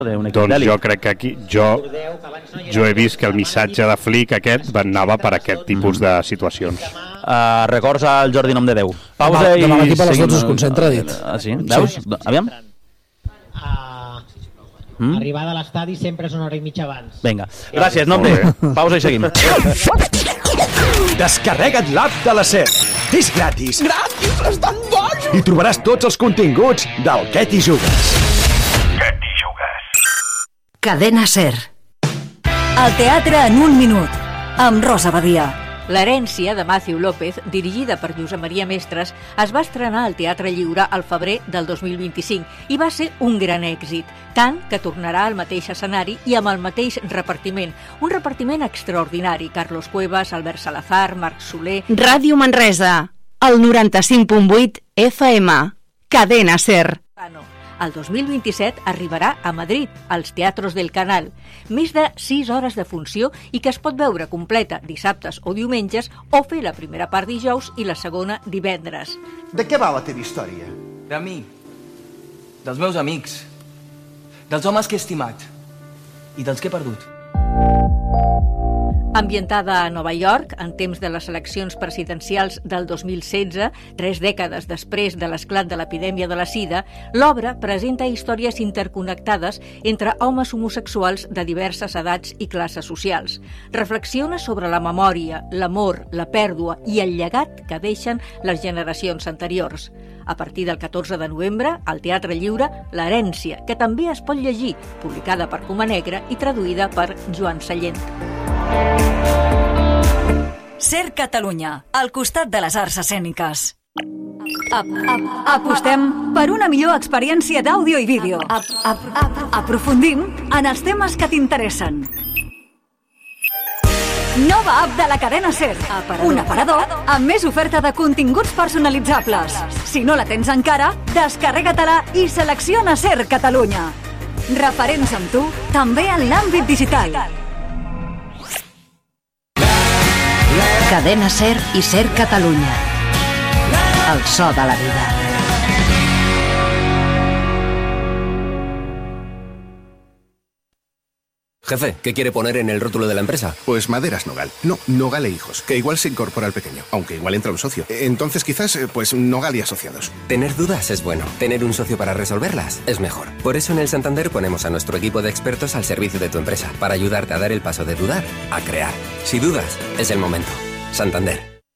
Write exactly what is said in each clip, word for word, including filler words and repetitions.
Doncs jo crec que aquí, jo, jo he vist que el missatge de Flick aquest anava per aquest tipus de situacions. Uh, records al Jordi Nom de Déu. Pausa i... Demà l'equip a les dotze es concentra, ha dit. Ah, sí? Veus? Sí. Aviam. Uh, mm? Arribada a l'estadi sempre és una hora i mitja abans. Vinga. Gràcies, Nom de. Pausa i seguim. Descarrega't l'app de la SER. És gratis. Gratis, estan bons! I trobaràs tots els continguts del Què t'hi jugues. Cadena SER. El teatre en un minut, amb Rosa Badia. L'herència de Matthew López, dirigida per Josep Maria Mestres, es va estrenar al Teatre Lliure al febrer del dos mil vint-i-cinc i va ser un gran èxit, tant que tornarà al mateix escenari i amb el mateix repartiment. Un repartiment extraordinari. Carlos Cuevas, Albert Salazar, Marc Soler... Ràdio Manresa, el noranta-cinc punt vuit F M. Cadena SER. El dos mil vint-i-set arribarà a Madrid, als Teatros del Canal. Més de sis hores de funció i que es pot veure completa dissabtes o diumenges o fer la primera part dijous i la segona divendres. De què va la teva història? De mi, dels meus amics, dels homes que he estimat i dels que he perdut. Ambientada a Nova York, en temps de les eleccions presidencials del dos mil setze, tres dècades després de l'esclat de l'epidèmia de la sida, l'obra presenta històries interconnectades entre homes homosexuals de diverses edats i classes socials. Reflexiona sobre la memòria, l'amor, la pèrdua i el llegat que deixen les generacions anteriors. A partir del catorze de novembre, al Teatre Lliure, L'herència, que també es pot llegir, publicada per Coma Negra i traduïda per Joan Sallent. SER Catalunya, al costat de les arts escèniques. Ap, ap, apostem per una millor experiència d'àudio i vídeo. Ap, ap, ap, aprofundim en els temes que t'interessen. Nova app de la cadena SER. Un aparador amb més oferta de continguts personalitzables. Si no la tens encara, descarrega-te-la i selecciona SER Catalunya. Referents amb tu, també en l'àmbit digital. Cadena SER i SER Catalunya. El so de la vida. Jefe, ¿qué quiere poner en el rótulo de la empresa? Pues Maderas Nogal. No, Nogal e Hijos, que igual se incorpora al pequeño, aunque igual entra un socio. Entonces quizás, pues Nogal y Asociados. Tener dudas es bueno. Tener un socio para resolverlas es mejor. Por eso en el Santander ponemos a nuestro equipo de expertos al servicio de tu empresa, para ayudarte a dar el paso de dudar a crear. Si dudas, es el momento. Santander.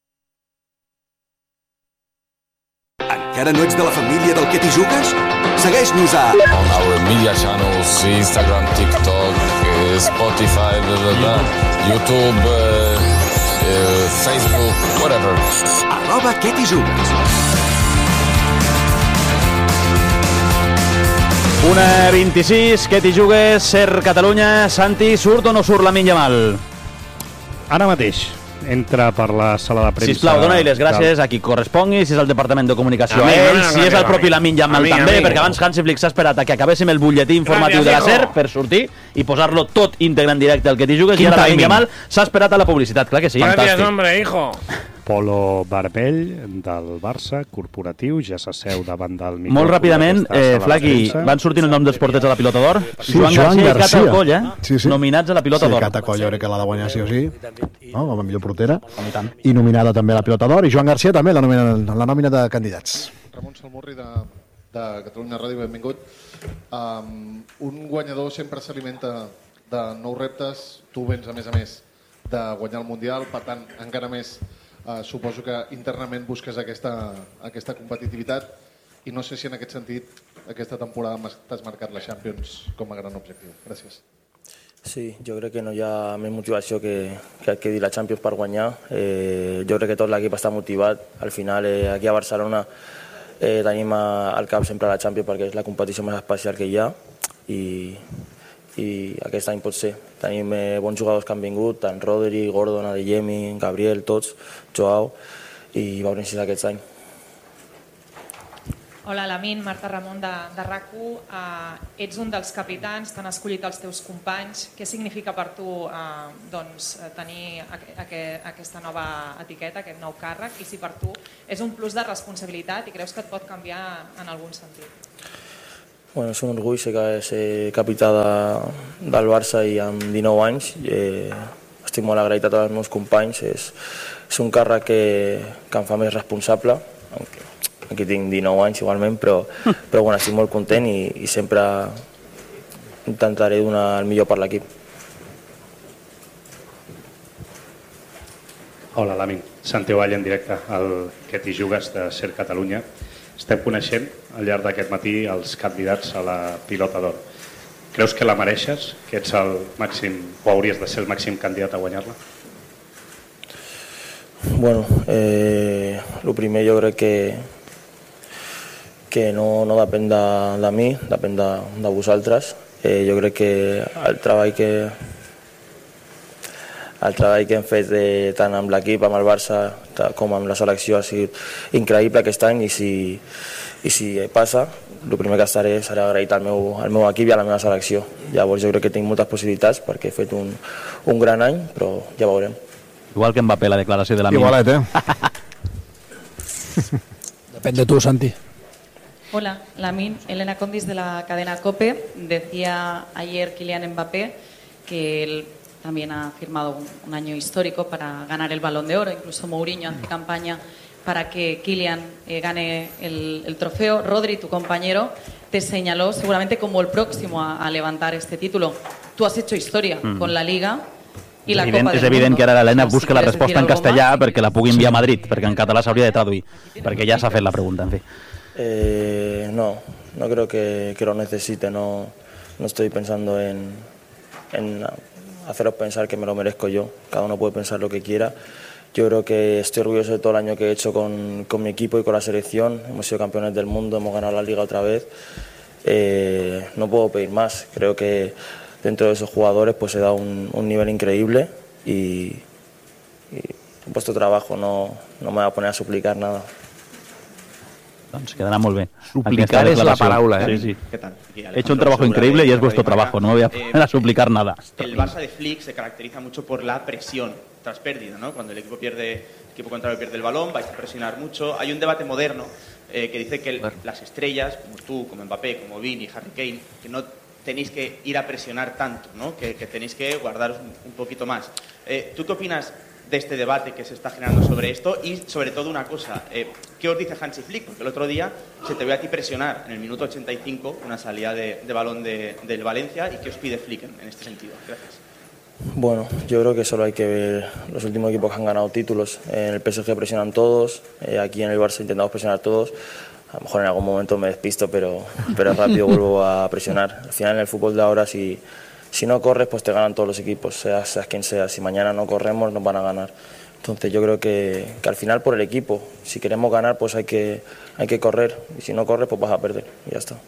Encara no ets de la família del Què t'hi jugues? Segueix-nos a... On our media channels, Instagram, TikTok, Spotify, blah, blah, blah, YouTube, uh, uh, Facebook, whatever. Arroba Què t'hi jugues. Una vint-i-sis, Què t'hi jugues, SER Catalunya. Santi, surt o no surt Lamine Yamal? Ara mateix entra per la sala de premsa. Sisplau, dona-li les gràcies a qui correspongui, si és el Departament de Comunicació a, a ell, si és el propi Lamine Yamal també, perquè abans Hansi Flick s'ha esperat a que acabéssim el butlletí informatiu de la SER per sortir i posar-lo tot íntegre en directe al Què t'hi jugues, i ara Lamine Yamal s'ha esperat a la publicitat, clar que sí. Gràcies, hombre, hijo. Polo Barbell, del Barça, corporatiu, ja s'asseu davant del micròfon. Molt ràpidament, eh, Flaqui, van sortint el nom dels porters a la pilota d'or. Sí, Joan, Joan Garcia, Garcia i Cata Coll, eh? Sí, sí. Nominats a la pilota sí, d'or. Cata Coll, jo crec que l'ha de guanyar sí o sí, no? Com a millor portera. I nominada també a la pilota d'or. I Joan Garcia també, la nòmina, la nòmina de candidats. Ramon Salmurri, de, de Catalunya Ràdio, benvingut. Um, un guanyador sempre s'alimenta de nous reptes. Tu vens, a més a més, de guanyar el Mundial, per tant, encara més... Uh, suposo que internament busques aquesta, aquesta competitivitat i no sé si en aquest sentit aquesta temporada t'has marcat la Champions com a gran objectiu. Gràcies. Sí, jo crec que no hi ha més motivació que, que adquirir la Champions per guanyar. Eh, jo crec que tot l'equip està motivat. Al final, eh, aquí a Barcelona eh, tenim al cap sempre la Champions perquè és la competició més especial que hi ha i, i aquest any pot ser. Tenim eh, bons jugadors que han vingut, tant Rodri, Gordon, Adeyemi, Gabriel, tots, Joao, i veurem si és aquest any. Hola, Lamine, Marta Ramon de, de RAC u. Uh, ets un dels capitans, t'han escollit els teus companys. Què significa per tu uh, doncs, tenir aqu aqu aquesta nova etiqueta, aquest nou càrrec, i si per tu és un plus de responsabilitat i creus que et pot canviar en algun sentit? Bueno, és un orgull ser, ser capità de, del Barça i amb dinou anys. Eh, estic molt agraït a tots els meus companys. És, és un càrrec que, que em fa més responsable. Aquí tinc dinou anys igualment, però, però bueno, estic molt content i, i sempre intentaré donar el millor per l'equip. Hola, Lamin. Santiago Vall en directe, el que t'hi jugues de Ser Catalunya. Estem coneixent al llarg d'aquest matí els candidats a la Pilota d'Or. Creus que la mereixes? Que ets el màxim, o hauries de ser el màxim candidat a guanyar-la? Bueno, eh, el primer jo crec que que no, no depèn de, de mi, depèn de, de vosaltres. Eh, jo crec que el treball que el treball que hem fet de, tant amb l'equip, amb el Barça, com amb la selecció ha sigut increïble aquest any i si, i si passa, el primer que estaré serà agraït al meu, al meu equip i a la meva selecció. Llavors jo crec que tinc moltes possibilitats perquè he fet un, un gran any, però ja veurem. Igual que Mbappé, la declaració de la Igualet, eh? Depèn de tu, Santi. Hola, Lamin. Elena Condis de la cadena COPE. Decía ayer Kylian Mbappé que él también ha firmado un, un año histórico para ganar el Balón de Oro. Incluso Mourinho hace campaña para que Kylian eh, gane el, el trofeo. Rodri, tu compañero, te señaló seguramente como el próximo a, a levantar este título. Tú has hecho historia mm. con la Liga i la evident, Copa del és evident Mundo. que ara l'Helena busca si la quieres resposta en decir algo castellà más. perquè la pugui enviar a Madrid, perquè en català s'hauria de traduir, perquè ja s'ha fet la pregunta, en fi. Eh, no, no creo que, que lo necesite, no, no estoy pensando en, en haceros pensar que me lo merezco yo, cada uno puede pensar lo que quiera. Yo creo que estoy orgulloso de todo el año que he hecho con, con mi equipo y con la selección, hemos sido campeones del mundo, hemos ganado la Liga otra vez, eh, no puedo pedir más, creo que dentro de esos jugadores pues se da un, un nivel increíble y, y he puesto trabajo, no, no me voy a poner a suplicar nada. Doncs quedarà molt bé. Suplicar es la paraula, ¿eh? Sí, sí. ¿Qué tal? He hecho un trabajo increíble y es vuestro trabajo, no me voy a poner a suplicar nada. El Barça de Flick se caracteriza mucho por la presión tras pérdida, ¿no? Cuando el equipo pierde, el equipo contrario pierde el balón, vais a presionar mucho. Hay un debate moderno eh, que dice que el, las estrellas, como tú, como Mbappé, como Vini, Harry Kane, que no tenéis que ir a presionar tanto, ¿no? Que, que tenéis que guardaros un, un poquito más. Eh, ¿Tú qué opinas de este debate que se está generando sobre esto? Y sobre todo una cosa, eh, ¿qué os dice Hansi Flick? Porque el otro día se te ve a ti presionar en el minuto ochenta y cinco una salida de, de balón de, del Valencia. ¿Y qué os pide Flick en, en este sentido? Gracias. Bueno, yo creo que solo hay que ver los últimos equipos que han ganado títulos. En el P S G presionan todos, eh, aquí en el Barça intentamos presionar todos. A lo mejor en algún momento me despisto, pero, pero rápido vuelvo a presionar. Al final en el fútbol de ahora, si, si no corres, pues te ganan todos los equipos, seas, seas quien sea. Si mañana no corremos, nos van a ganar. Entonces yo creo que, que al final por el equipo, si queremos ganar, pues hay que, hay que correr. Y si no corres, pues vas a perder. Y ya está.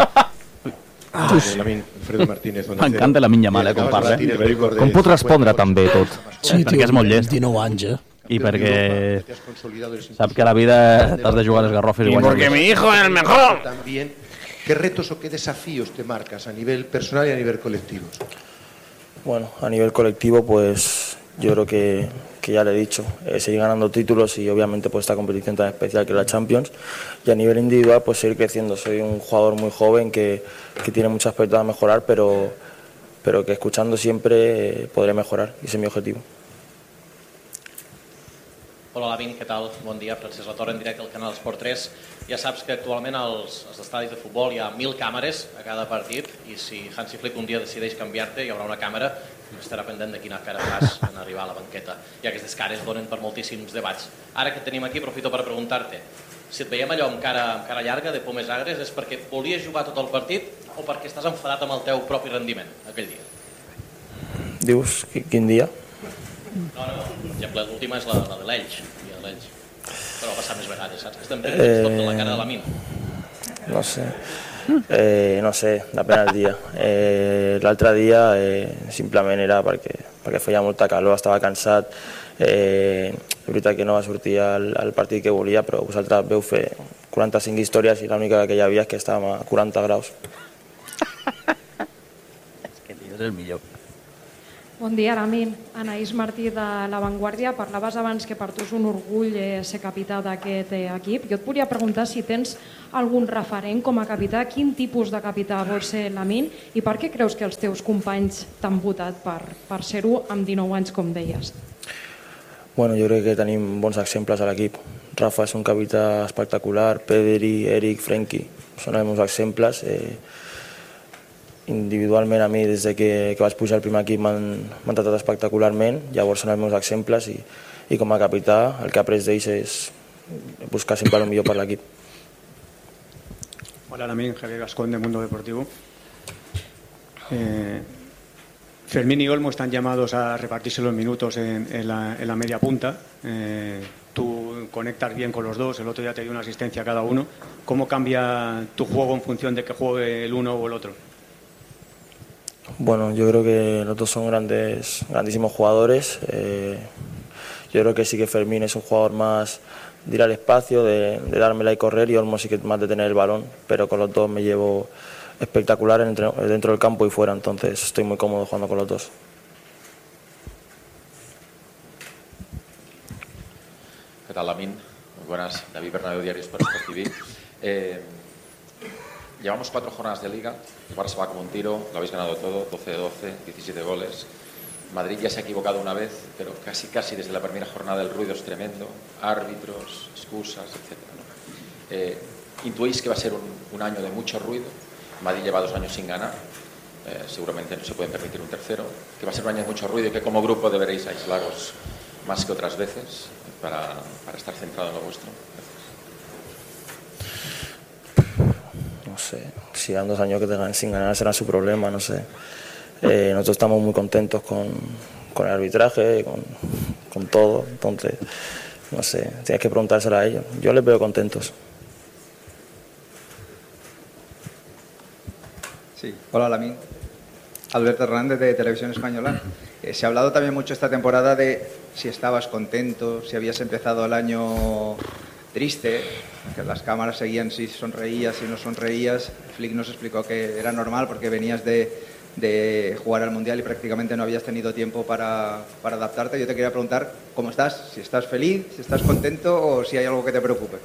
Ah, Alfredo Martínez. M'encanta la minya mala, eh, com parla. Eh? Com pot respondre també tot? Sí, perquè és molt llest. dinou anys, eh? I perquè sap que a la vida t'has de jugar a les garrofes. Y porque mi hijo es el mejor. También, ¿qué retos o qué desafíos te marcas a nivel personal y a nivel colectivo? Bueno, a nivel colectivo, pues yo creo que, que ya le he dicho, eh, seguir ganando títulos y obviamente pues esta competición tan especial que es la Champions. Y a nivel individual, pues seguir creciendo. Soy un jugador muy joven que, que tiene muchos aspectos a mejorar, pero, pero que escuchando siempre eh, podré mejorar. Y ese es mi objetivo. Hola, Lamin, què tal? Bon dia, Francesc Latorre, en directe al canal Esport tres. Ja saps que actualment als, als estadis de futbol hi ha mil càmeres a cada partit i si Hansi Flick un dia decideix canviar-te hi haurà una càmera que estarà pendent de quina cara fas en arribar a la banqueta. I aquestes cares donen per moltíssims debats. Ara que et tenim aquí, aprofito per preguntar-te si et veiem allò amb cara, amb cara llarga, de pomes agres, és perquè volies jugar tot el partit o perquè estàs enfadat amb el teu propi rendiment aquell dia? Dius, quin dia? No, no, per exemple, l'última és la, la de l'Elx, de l'Elx. Però va passar més vegades, saps? Que estem fent eh... tot de la cara de la mina. No sé, eh, no sé, depèn del dia. Eh, L'altre dia eh, simplement era perquè, perquè feia molta calor, estava cansat. Eh, és veritat que no va sortir el, el partit que volia, però vosaltres veu fer quaranta-cinc històries i l'única que hi havia és que estàvem a quaranta graus. És que tio, és el millor. Bon dia, Lamin. Anaïs Martí de La Vanguardia. Parlaves abans que per tu és un orgull ser capità d'aquest equip. Jo et volia preguntar si tens algun referent com a capità, quin tipus de capità vols ser, Lamin, i per què creus que els teus companys t'han votat per, per ser-ho amb dinou anys, com deies? Bueno, jo crec que tenim bons exemples a l'equip. Rafa és un capità espectacular, Pedri, Eric, Frenkie, són els meus exemples. Eh, individualment a mi, des de que, que vaig pujar al primer equip, m'han tratat espectacularment, llavors són els meus exemples i, i com a capità el que he après d'ells és buscar sempre el millor per l'equip. Hola, Lamin, Javier Gascón de Mundo Deportivo. Eh, Fermín y Olmo están llamados a repartirse los minutos en, en, la, en la media punta. Eh, tú conectas bien con los dos, el otro día te dio una asistencia a cada uno. ¿Cómo cambia tu juego en función de que juegue el uno o el otro? Bueno, yo creo que los dos son grandes, grandísimos jugadores. Eh, yo creo que sí que Fermín es un jugador más de ir al espacio, de, de dármela y correr, y Olmo sí que más de tener el balón, pero con los dos me llevo espectacular dentro, dentro del campo y fuera, entonces estoy muy cómodo jugando con los dos. ¿Qué tal, Lamin? Muy buenas, David Bernabéu, Diario Sport T V. Eh, llevamos cuatro jornadas de Liga, el Barça va como un tiro, lo habéis ganado todo, doce de doce, diecisiete goles. Madrid ya se ha equivocado una vez, pero casi casi desde la primera jornada el ruido es tremendo, árbitros, excusas, etcétera, ¿no? Eh, ¿Intuís que va a ser un, un año de mucho ruido? Madrid lleva dos años sin ganar, eh, seguramente no se pueden permitir un tercero, que va a ser un año de mucho ruido y que como grupo deberéis aislaros más que otras veces para, para estar centrado en lo vuestro. Gracias. No sé, si dan dos años que te ganen sin ganar será su problema, no sé. Eh, nosotros estamos muy contentos con, con el arbitraje, con, con todo, entonces, no sé, tienes que preguntárselo a ellos. Yo les veo contentos. Sí, hola Lamin. Alberto Hernández de Televisión Española. Eh, se ha hablado también mucho esta temporada de si estabas contento, si habías empezado el año triste, que las cámaras seguían si sonreías, si no sonreías. Flick nos explicó que era normal porque venías de, de jugar al Mundial y prácticamente no habías tenido tiempo para, para adaptarte. Yo te quería preguntar cómo estás, si estás feliz, si estás contento o si hay algo que te preocupe.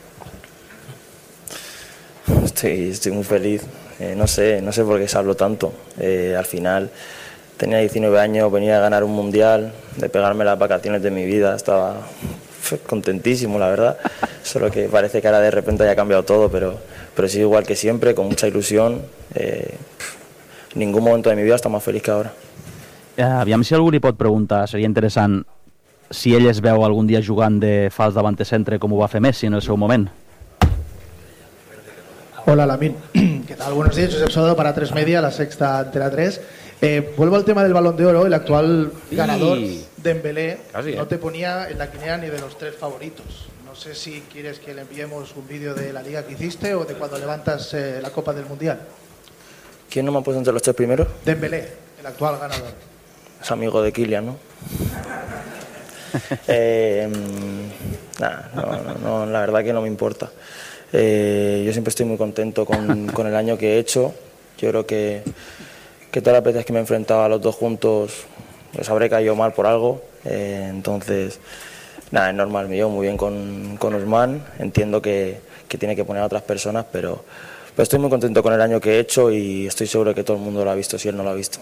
Estoy, estoy muy feliz. Eh, no sé, no sé por qué se habló tanto. Eh, al final tenía diecinueve años, venía a ganar un mundial, de pegarme las vacaciones de mi vida, estaba contentísimo, la verdad. Solo que parece que ahora de repente haya cambiado todo, pero, pero sí, igual que siempre, con mucha ilusión. Eh, ningún momento de mi vida està més feliç que ara. Eh, aviam si algú li pot preguntar, seria interessant si ell es veu algun dia jugant de fals davant centre com ho va fer Messi en el seu moment. Hola, Lamin. ¿Qué tal? Buenos días, Josep Sodo para tres Media, la Sexta, Antena tres. Eh, vuelvo al tema del Balón de Oro. El actual sí. ganador, Dembélé, Casi, no eh. te ponía en la quiniela ni de los tres favoritos. No sé si quieres que le enviemos un vídeo de la liga que hiciste o de cuando levantas eh, la Copa del Mundial. ¿Quién no me ha puesto entre los tres primeros? Dembélé, el actual ganador. Es amigo de Kylian, ¿no? eh, nah, no, no, no, la verdad que no me importa. Eh, yo siempre estoy muy contento con, con el año que he hecho. Yo creo que, que todas las veces que me he enfrentado a los dos juntos les habré caído mal por algo. Eh, entonces, nada, es normal, me llevo muy bien con, con Usman. Entiendo que, que tiene que poner a otras personas, pero, pero estoy muy contento con el año que he hecho y estoy seguro que todo el mundo lo ha visto si él no lo ha visto.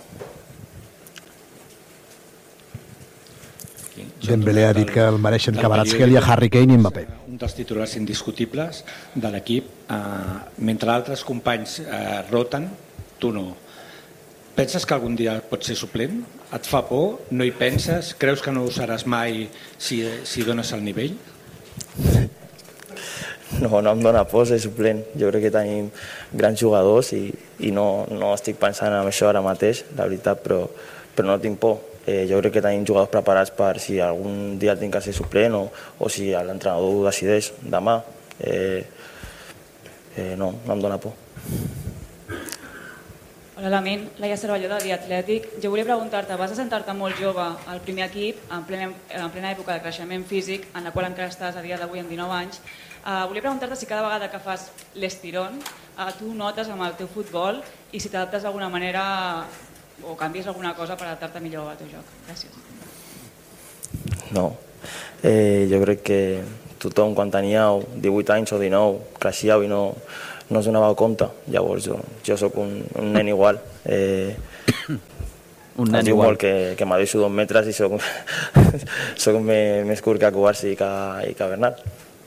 Dembélé ha dit que el mereixen Kvaratskhelia, Harry Kane i Mbappé. Un dels titulars indiscutibles de l'equip. Uh, mentre altres companys uh, roten, tu no. Penses que algun dia pots ser suplent? Et fa por? No hi penses? Creus que no ho seràs mai si, si dones el nivell? No, no em dóna por ser suplent. Jo crec que tenim grans jugadors i, i no, no estic pensant en això ara mateix, la veritat, però, però no tinc por. Eh, jo crec que tenim jugadors preparats per si algun dia tinc que ser suplent o, o si l'entrenador ho decideix demà. Eh, eh, no, no em dóna por. Hola, Lamin. Laia Cervelló, de The Athletic. Jo volia preguntar-te, vas assentar-te molt jove al primer equip, en plena, en plena època de creixement físic, en la qual encara estàs a dia d'avui amb dinou anys. Uh, volia preguntar-te si cada vegada que fas l'estirón uh, tu notes amb el teu futbol i si t'adaptes d'alguna manera o canvies alguna cosa per adaptar-te millor al teu joc? Gràcies. No, eh, jo crec que tothom quan teníeu divuit anys o dinou creixíeu i no, no us donàveu compte. Llavors jo, jo sóc un, un nen igual. Eh, un nen igual. Molt que, que m'adeixo dos metres i sóc, sóc més, més curt que Cubarsi i que, i que Bernat.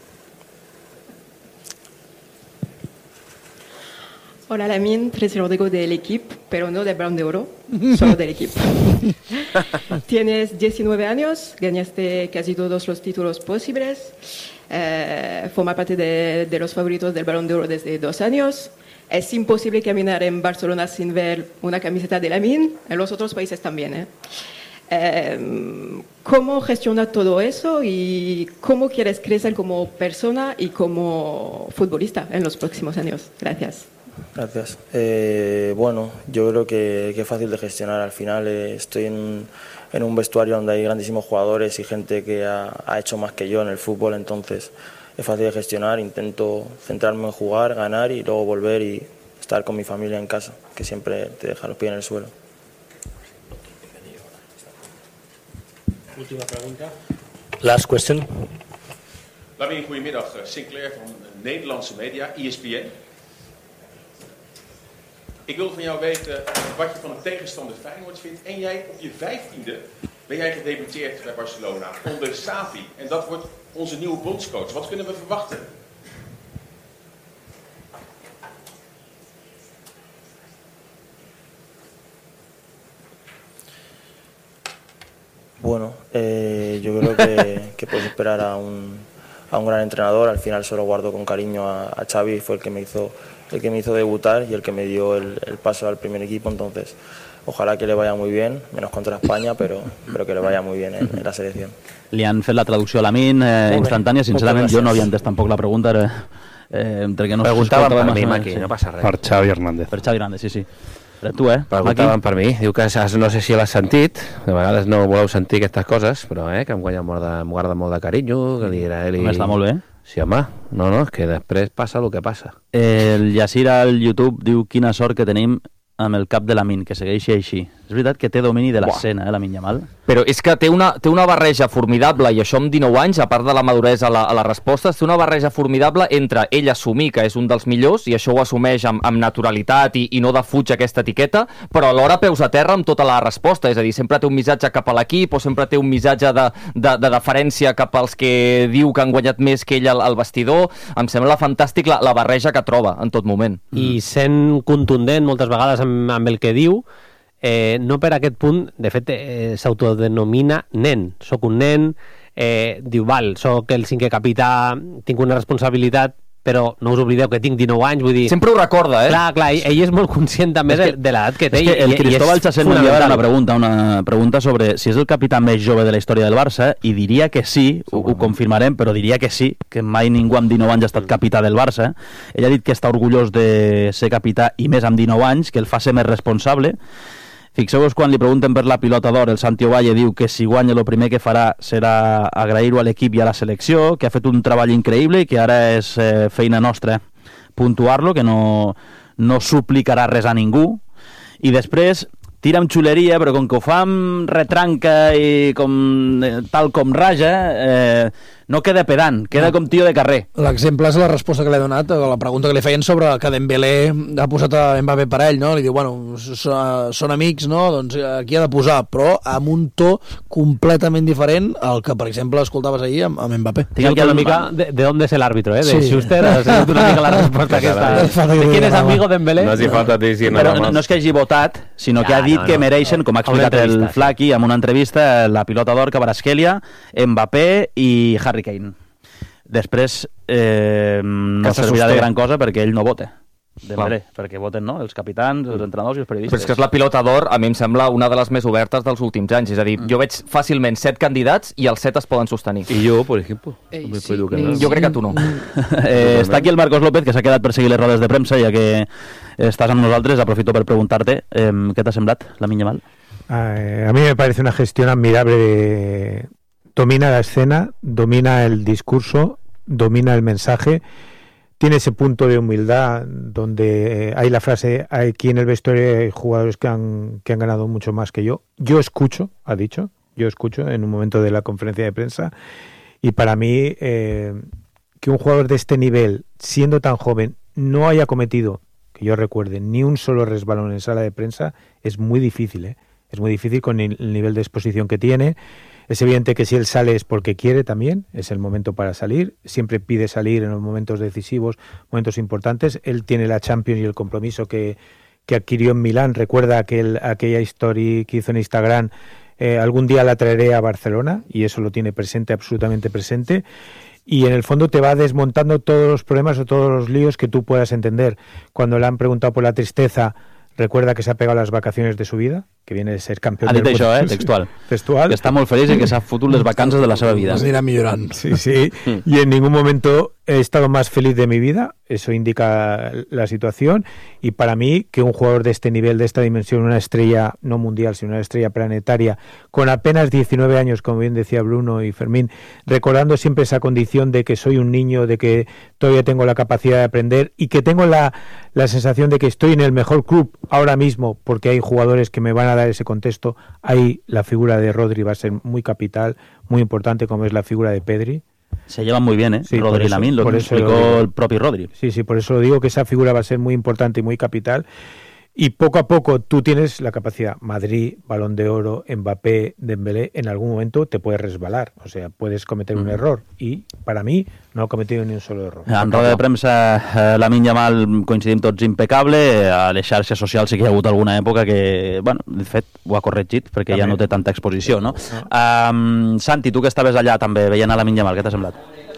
Hola Lamine, Tracy Rodrigo del equipo, pero no del Balón de Oro, solo del equipo. Tienes diecinueve años, ganaste casi todos los títulos posibles, eh, forma parte de, de los favoritos del Balón de Oro desde dos años. Es imposible caminar en Barcelona sin ver una camiseta de Lamine, en los otros países también. ¿eh? Eh, ¿Cómo gestionas todo eso y cómo quieres crecer como persona y como futbolista en los próximos años? Gracias. Gracias. Eh, bueno, yo creo que, que es fácil de gestionar. Al final eh, estoy en, en un vestuario donde hay grandísimos jugadores y gente que ha, ha hecho más que yo en el fútbol, entonces es fácil de gestionar. Intento centrarme en jugar, ganar y luego volver y estar con mi familia en casa, que siempre te deja los pies en el suelo. Última pregunta. Last question. Lamine, goedemiddag. Sinclair van Nederlandse Media, E S P N. Ik wil van jou weten wat je van een tegenstander Feyenoord vindt. En jij op je vijftiende ben jij gedebuteerd bij Barcelona onder Xavi. En dat wordt onze nieuwe bondscoach. Wat kunnen we verwachten? Bueno, eh, yo creo que, que puedes esperar a un, a un gran entrenador. Al final solo guardo con cariño a, a Xavi, fue el que me hizo... el que me hizo debutar y el que me dio el, el paso al primer equipo, entonces ojalá que le vaya muy bien, menos contra España, pero, pero que le vaya muy bien en, en la selección. Li han fet la traducció a Lamine eh, instantània, sincerament jo no havia entès tampoc la pregunta, era, eh, entre que no preguntaven per mi, Maki, no passa res. Per Xavi Hernández. Per Xavi Hernández, sí, sí. Per tu, eh? Preguntaven per mi, diu que no sé si l'has sentit, de vegades no voleu sentir aquestes coses, però eh, que em guanya molt de, em guarda molt de carinyo, que li era ell i... Està molt bé. Sí, home, no, no, és que després passa el que passa. El Yacir al YouTube diu quina sort que tenim amb el cap de Lamine, que segueixi així. És veritat que té domini de l'escena, eh, Lamine Yamal. Però és que té una, té una barreja formidable, i això amb dinou anys, a part de la maduresa a, la, a les respostes, té una barreja formidable entre ell assumir que és un dels millors, i això ho assumeix amb, amb naturalitat i, i no defuig aquesta etiqueta, però alhora peus a terra amb tota la resposta, és a dir, sempre té un missatge cap a l'equip o sempre té un missatge de, de, de deferència cap als que diu que han guanyat més que ell al, al vestidor. Em sembla fantàstic la, la barreja que troba en tot moment. I sent contundent moltes vegades amb, amb el que diu, Eh, no per aquest punt, de fet, eh, s'autodenomina nen. Soc un nen, eh, diu, val, soc el cinquè capità, tinc una responsabilitat, però no us oblideu que tinc dinou anys, vull dir... Sempre ho recorda, eh? Clar, clar, ell, ell és molt conscient també que, de l'edat que té. És que el Cristóbal Chacel m'enviava una pregunta, una pregunta sobre si és el capità més jove de la història del Barça, i diria que sí, ho, ho confirmarem, però diria que sí, que mai ningú amb dinou anys ha estat capità del Barça. Ell ha dit que està orgullós de ser capità, i més amb dinou anys, que el fa ser més responsable. Fixeu-vos quan li pregunten per la pilota d'or, el Santi Ovalle diu que si guanya el primer que farà serà agrair-ho a l'equip i a la selecció, que ha fet un treball increïble i que ara és eh, feina nostra puntuar-lo, que no, no suplicarà res a ningú. I després tira amb xuleria, però com que ho fa amb retranca i com, eh, tal com raja, eh, no queda pedant, queda no. com tio de carrer. L'exemple és la resposta que li ha donat a la pregunta que li feien sobre que Dembélé ha posat a Mbappé per ell, no? Li diu, bueno, són amics, no? Doncs aquí ha de posar, però amb un to completament diferent al que, per exemple, escoltaves ahir amb, amb Mbappé. Tinc que una mica de, de on és el árbitro, eh? De sí. Schuster, ha sigut una mica la resposta aquesta. De quién és amigo Dembélé? No hace falta decir nada más. No, no és que hagi votat, sinó que ha dit no, que mereixen, com ha explicat el Flaqui en una entrevista, la pilota d'or Kvaratskhelia, Mbappé i Harry Kane. Després eh, no servirà de gran cosa perquè ell no vota. Dembélé, perquè voten no? els capitans, els entrenadors i els periodistes. Però és que és la pilota d'or, a mi em sembla una de les més obertes dels últims anys. És a dir, mm. jo veig fàcilment set candidats i els set es poden sostenir. I jo, per exemple? Ei, sí. mm. Jo crec que tu no. eh, està aquí el Marcos López, que s'ha quedat per seguir les rodes de premsa, ja que estàs amb nosaltres. Aprofito per preguntar-te eh, què t'ha semblat, Lamine Yamal. Eh, a mí me parece una gestión admirable de... Domina la escena, domina el discurso, domina el mensaje, tiene ese punto de humildad donde hay la frase, aquí en el vestuario hay jugadores que han, que han ganado mucho más que yo. Yo escucho, ha dicho, yo escucho en un momento de la conferencia de prensa, y para mí eh, que un jugador de este nivel, siendo tan joven, no haya cometido, que yo recuerde, ni un solo resbalón en sala de prensa, es muy difícil, ¿eh? Es muy difícil con el nivel de exposición que tiene. Es evidente que si él sale es porque quiere también, es el momento para salir, siempre pide salir en los momentos decisivos, momentos importantes. Él tiene la Champions y el compromiso que, que adquirió en Milán. Recuerda aquel, aquella historia que hizo en Instagram, eh, algún día la traeré a Barcelona, y eso lo tiene presente, absolutamente presente. Y en el fondo te va desmontando todos los problemas o todos los líos que tú puedas entender. Cuando le han preguntado por la tristeza, recuerda que se ha pegado las vacaciones de su vida, que viene de ser campeón ha del dit mundo. això, eh? Textual. Textual. Que està molt feliç i que s'ha fotut les vacances de la seva vida. Es anirà millorant. Sí, sí. Y en ningún momento he estado más feliz de mi vida. Eso indica la situación. Y para mí, que un jugador de este nivel, de esta dimensión, una estrella no mundial, sino una estrella planetaria, con apenas diecinueve años, como bien decía Bruno y Fermín, recordando siempre esa condición de que soy un niño, de que todavía tengo la capacidad de aprender y que tengo la, la sensación de que estoy en el mejor club ahora mismo, porque hay jugadores que me van a dar ese contexto. Ahí la figura de Rodri va a ser muy capital, muy importante, como es la figura de Pedri. Se llevan muy bien, ¿eh? Sí, Rodri y eso, Lamine, lo por que eso explicó lo digo. el propio Rodri. Sí, sí, por eso lo digo, que esa figura va a ser muy importante y muy capital. Y poco a poco tú tienes la capacidad, Madrid, Balón de Oro, Mbappé, Dembélé, en algún momento te puedes resbalar, o sea, puedes cometer un Mm. error, y para mí no ha cometido ni un solo error. En roda de premsa, eh, Lamine Yamal, coincidim tots, impecable. A les xarxes socials sí que hi ha hagut alguna època que, bueno, de fet, ho ha corregit, perquè ja no té tanta exposició, no? Um, Santi, tu que estaves allà també veient a Lamine Yamal, què t'ha semblat?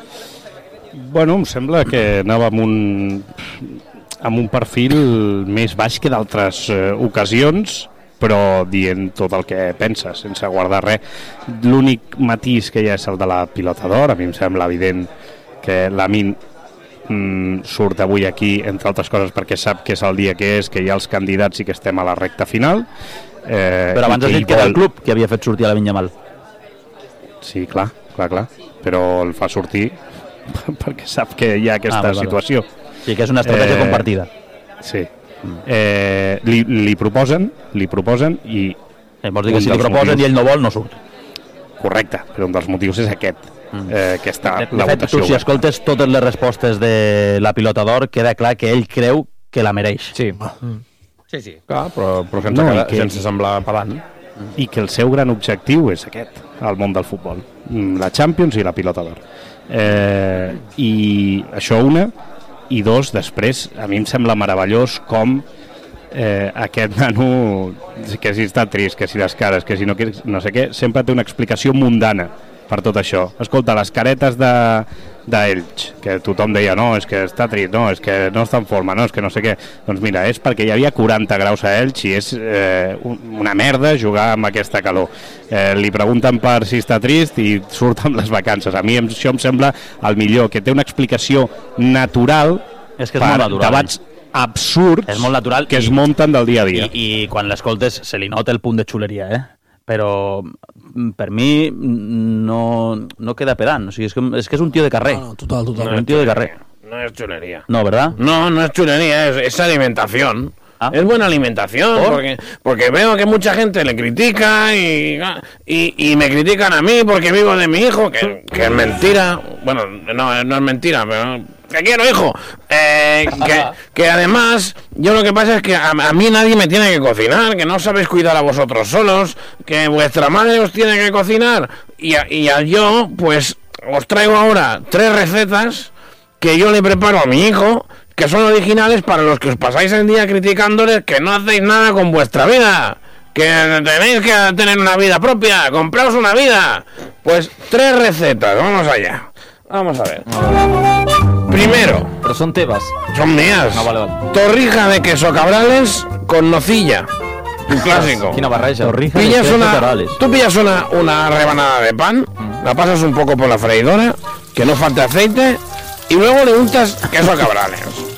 Bueno, em sembla que anava amb un, amb un perfil més baix que d'altres eh, ocasions, però dient tot el que pensa, sense guardar res. L'únic matís que hi ha és el de la pilota d'or. A mi em sembla evident que Lamine mm, surt avui aquí, entre altres coses, perquè sap que és el dia que és, que hi ha els candidats i que estem a la recta final. Eh, Però abans has dit que era el club que havia fet sortir a Lamine Yamal. Sí, clar, clar, clar. Però el fa sortir perquè sap que hi ha aquesta Ah, vale, vale. situació. Sí, que és una estratègia compartida. Sí. Eh, li, li proposen, li proposen i... Eh, vols dir que si li proposen i ell no vol, no surt. Correcte, però un dels motius és aquest, eh, que està De, de la fet, votació. tu, si escoltes totes les respostes de la pilota d'or, queda clar que ell creu que la mereix. Sí. Sí, sí. Clar, però, però sense, No, no, i que- sense semblar pedant. I que el seu gran objectiu és aquest, al món del futbol. Mm, La Champions i la pilota d'or. Eh, I això una, i dos, després, a mi em sembla meravellós com eh, aquest nano, que si està trist, que si les cares, que si no, que no sé què, sempre té una explicació mundana per tot això. Escolta, les caretes de d'Elx, que tothom deia no, és que està trist, no, és que no està en forma, no, és que no sé què. Doncs mira, és perquè hi havia quaranta graus a Elx i és eh, una merda jugar amb aquesta calor. Eh, li pregunten per si està trist i surt amb les vacances. A mi em- això em sembla el millor, que té una explicació natural És que és per molt natural. debats absurds És molt natural que i- es munten del dia a dia. I, i quan l'escoltes se li nota el punt de xuleria, eh? Però mm, per mi mm, no, no queda pedant. O sigui, és, que, és que és un tio de carrer. No, no, total, total. És un tio de carrer. No es chulería. No, ¿verdad? No, no es chulería, es, es alimentación. Es buena alimentación, ¿Por? porque, porque veo que mucha gente le critica y, y, y me critican a mí porque vivo de mi hijo, que, que es mentira. Bueno, no, no es mentira, pero que quiero hijo. Eh, que, que además, yo lo que pasa es que a, a mí nadie me tiene que cocinar, que no sabéis cuidar a vosotros solos, que vuestra madre os tiene que cocinar. Y a, y a yo, pues, os traigo ahora tres recetas que yo le preparo a mi hijo, que son originales para los que os pasáis el día criticándoles que no hacéis nada con vuestra vida, que tenéis que tener una vida propia, compraos una vida. Pues tres recetas, vamos allá. Vamos a ver. Primero. Pero son tebas. Son mías. Ah, vale, vale. Torrija de queso cabrales con nocilla. Un clásico. Quina barreja. Torrija de Pillas queso una, cabrales. tú pillas una, una rebanada de pan, la pasas un poco por la freidora, que no falte aceite, y luego le untas queso cabrales.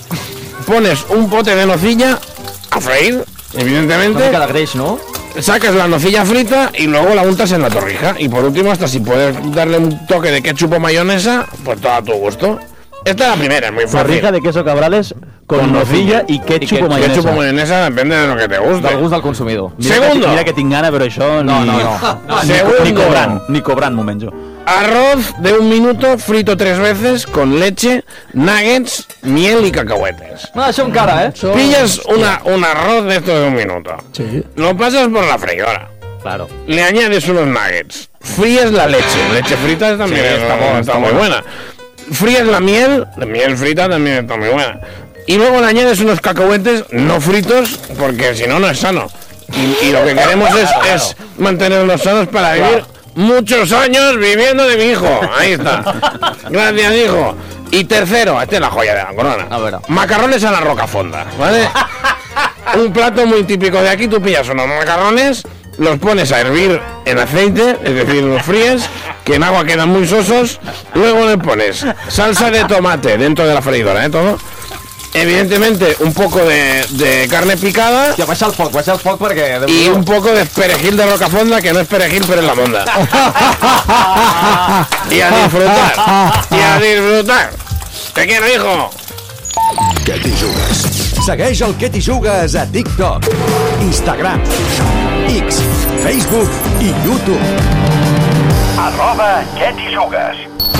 Pones un pote de nocilla a freír, evidentemente. Una mica de greix, ¿no? Sacas la nocilla frita y luego la untas en la torrija. Y por último, hasta si puedes darle un toque de ketchup o mayonesa, pues todo a tu gusto. Esta es la primera, es muy fácil. Torrija de queso Cabrales con, con nocilla y ketchup o mayonesa. Ketchup o mayonesa depende de lo que te guste. Del gust del consumidor. Mira Segundo. Que, mira que tinc gana, però això No, ni, no, no. no ni, Segundo. ni cobrant, ni cobrant m'ho menjo. Arroz de un minuto frito tres veces con leche, nuggets, miel y cacahuetes. No, això encara, eh? Pillas una, un arroz de esto de un minuto. Sí. Lo pasas por la freidora. Claro. Le añades unos nuggets. Fríes la leche. Leche frita también Sí, está, está muy, buena, está está muy buena. Fríes la miel. La miel frita también está muy buena. Y luego le añades unos cacahuetes no fritos, porque si no, no es sano. Y, y lo que queremos es, es mantenernos sanos para vivir muchos años viviendo de mi hijo. Ahí está. Gracias, hijo. Y tercero, esta es la joya de la corona. A ver. Macarrones a la rocafonda, ¿vale? Un plato muy típico de aquí. Tú pillas unos macarrones, los pones a hervir en aceite, es decir, los fríes, que en agua quedan muy sosos. Luego le pones salsa de tomate dentro de la freidora, ¿eh? Todo. Evidentemente, un poco de, de carne picada. Ja, baixa el foc, baixa el foc perquè... Y un poco de perejil de rocafonda, que no es perejil, pero es la monda. Y a disfrutar. Y a disfrutar. Te quiero, hijo. Què t'hi jugues? Segueix el Què t'hi jugues a TikTok, Instagram, X, Facebook i YouTube. Arroba Què t'hi jugues.